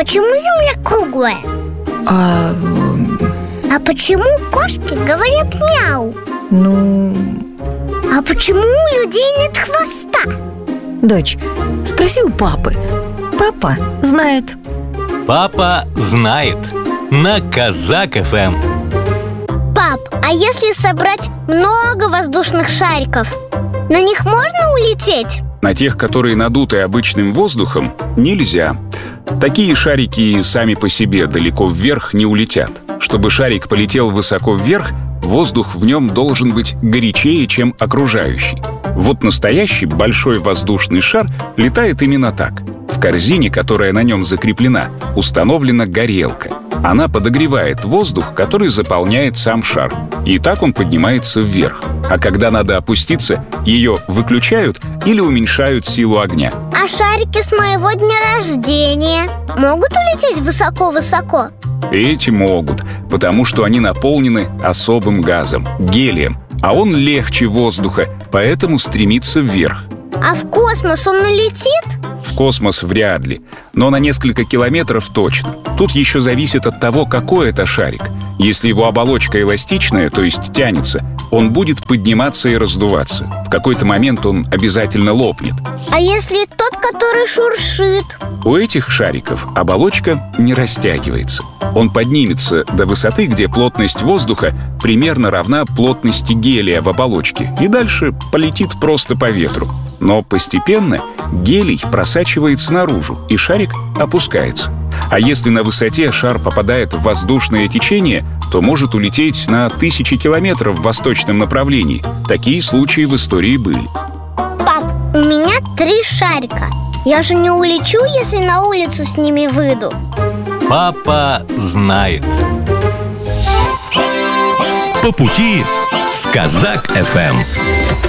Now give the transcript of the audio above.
почему Земля круглая? А почему кошки говорят мяу? А почему у людей нет хвоста? Дочь, спроси у папы. Папа знает. Папа знает. На Казак ФМ. Пап, а если собрать много воздушных шариков, на них можно улететь? На тех, которые надуты обычным воздухом, нельзя. Такие шарики сами по себе далеко вверх не улетят. Чтобы шарик полетел высоко вверх, воздух в нем должен быть горячее, чем окружающий. Вот настоящий большой воздушный шар летает именно так. В корзине, которая на нем закреплена, установлена горелка. Она подогревает воздух, который заполняет сам шар. И так он поднимается вверх. А когда надо опуститься, ее выключают или уменьшают силу огня. А шарики с моего дня рождения могут улететь высоко-высоко? Эти могут, потому что они наполнены особым газом – гелием. А он легче воздуха, поэтому стремится вверх. А в космос он улетит? В космос вряд ли, но на несколько километров точно. Тут еще зависит от того, какой это шарик. Если его оболочка эластичная, то есть тянется, он будет подниматься и раздуваться. В какой-то момент он обязательно лопнет. А если тот, который шуршит? У этих шариков оболочка не растягивается. Он поднимется до высоты, где плотность воздуха примерно равна плотности гелия в оболочке, и дальше полетит просто по ветру. Но постепенно гелий просачивается наружу, и шарик опускается. А если на высоте шар попадает в воздушное течение, то может улететь на 1000 километров в восточном направлении. Такие случаи в истории были. Пап, у меня 3 шарика. Я же не улечу, если на улицу с ними выйду. Папа знает. По пути с Казак ФМ.